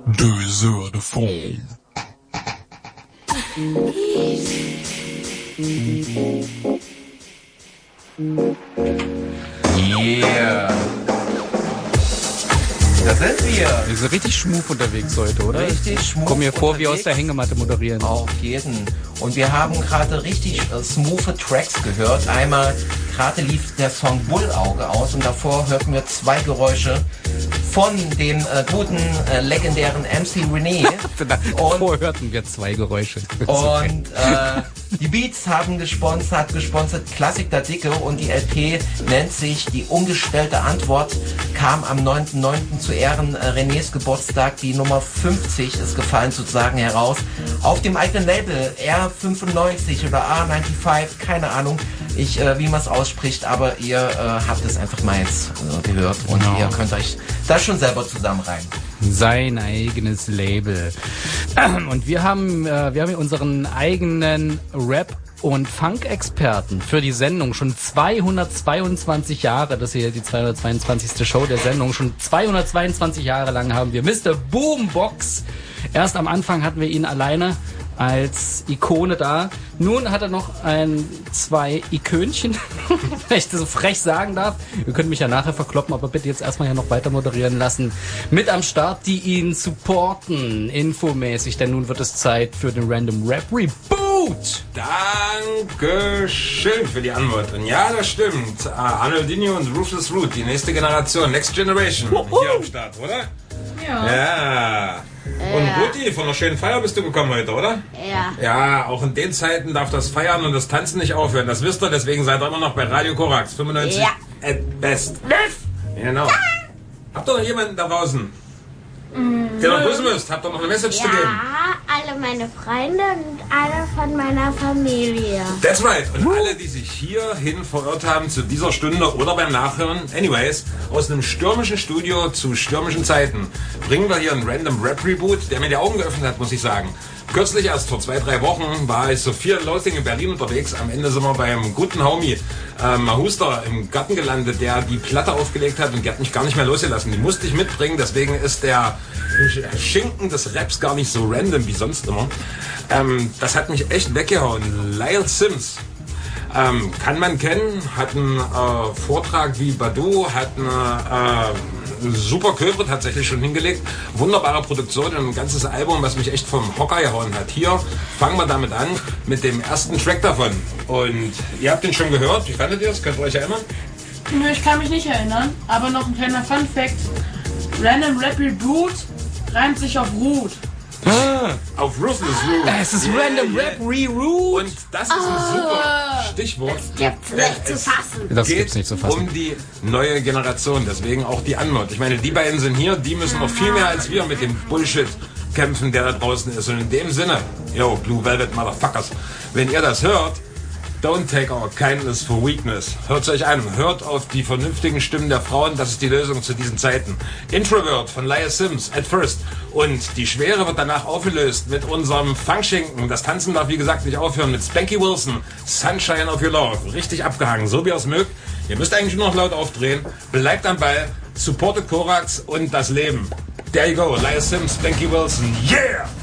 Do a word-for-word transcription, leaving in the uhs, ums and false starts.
Deux heures de fond. Yeah. Da sind wir. Wir sind richtig schmuf unterwegs heute, oder? Richtig schmuf. Komm mir vor, unterwegs. wie aus der Hängematte moderieren. Auf jeden. Und wir haben gerade richtig äh, smooth Tracks gehört. Einmal gerade lief der Song Bullauge aus und davor hörten wir zwei Geräusche von dem äh, guten, äh, legendären M C René. Davor hörten wir zwei Geräusche. Und äh, die Beats haben gesponsert, gesponsert Klassik der Dicke und die L P nennt sich Die ungestellte Antwort, kam am neunten neunten zu Ehren äh, Renés Geburtstag. Die Nummer fünfzig ist gefallen sozusagen heraus. Auf dem eigenen Label R fünfundneunzig oder A fünfundneunzig, keine Ahnung, ich, äh, wie man es ausspricht, aber ihr äh, habt es einfach mal jetzt äh, gehört und Genau. ihr könnt euch das schon selber zusammenreimen. Sein eigenes Label. Und wir haben, äh, wir haben hier unseren eigenen Rap- und Funk-Experten für die Sendung. Schon zweihundertzweiundzwanzig Jahre, das ist hier die zweihundertzweiundzwanzigste Show der Sendung. Schon zweihundertzweiundzwanzig Jahre lang haben wir Mister Boombox. Erst am Anfang hatten wir ihn alleine als Ikone da. Nun hat er noch ein, zwei Ikönchen, wenn ich das so frech sagen darf. Ihr könnt mich ja nachher verkloppen, aber bitte jetzt erstmal hier noch weiter moderieren lassen. Mit am Start, die ihn supporten, infomäßig, denn nun wird es Zeit für den Random Rap Reboot. Dankeschön für die Antwort. Und ja, das stimmt. Uh, Arnoldinho und Ruthless Root, die nächste Generation, Next Generation, hier am Start, oder? Ja. Ja. Und Ja. Ruti, von einer schönen Feier bist du gekommen heute, oder? Ja. Ja, auch in den Zeiten darf das Feiern und das Tanzen nicht aufhören. Das wisst ihr, deswegen seid ihr immer noch bei Radio Korax fünfundneunzig Ja. at best. Genau. Habt ihr noch jemanden da draußen, der noch grüßen müsst? Habt ihr noch eine Message zu geben? Ja, alle meine Freunde und alle von meiner Familie. That's right. Und alle, die sich hierhin verirrt haben zu dieser Stunde oder beim Nachhören, anyways, aus einem stürmischen Studio zu stürmischen Zeiten, bringen wir hier einen Random Rap Reboot, der mir die Augen geöffnet hat, muss ich sagen. Kürzlich, erst vor zwei, drei Wochen, war ich so viel in Lothing in Berlin unterwegs. Am Ende sind wir beim guten Homie äh, Mahuster im Garten gelandet, der die Platte aufgelegt hat und die hat mich gar nicht mehr losgelassen. Die musste ich mitbringen, deswegen ist der Schinken des Raps gar nicht so random wie sonst immer. Ähm, das hat mich echt weggehauen. Lyle Sims. Ähm, kann man kennen, hat einen äh, Vortrag wie Badu, hat eine äh, super Köbre tatsächlich schon hingelegt. Wunderbare Produktion und ein ganzes Album, was mich echt vom Hocker gehauen hat. Hier fangen wir damit an, mit dem ersten Track davon. Und ihr habt den schon gehört, wie fandet ihr das? Könnt ihr euch erinnern? Nö, ich kann mich nicht erinnern, aber noch ein kleiner Fun Fact. Random Rap Reboot reimt sich auf Root. Ah, auf Ruthless Root. Es ist Random Rap Reroot. Und das ist ein super Stichwort. Das gibt's nicht zu fassen. Das geht gibt's nicht zu fassen. um die neue Generation, deswegen auch die Antwort. Ich meine, die beiden sind hier, die müssen noch viel mehr als wir mit dem Bullshit kämpfen, der da draußen ist. Und in dem Sinne, yo, Blue Velvet Motherfuckers, wenn ihr das hört, don't take our kindness for weakness. Hört's euch an, hört auf die vernünftigen Stimmen der Frauen, das ist die Lösung zu diesen Zeiten. Introvert von Lyle Sims, At First. Und die Schwere wird danach aufgelöst mit unserem Funkschinken. Das Tanzen darf wie gesagt nicht aufhören mit Spanky Wilson, Sunshine of Your Love. Richtig abgehangen, so wie ihr es mögt. Ihr müsst eigentlich nur noch laut aufdrehen. Bleibt am Ball, supportet Korax und das Leben. There you go, Lyle Sims, Spanky Wilson, yeah!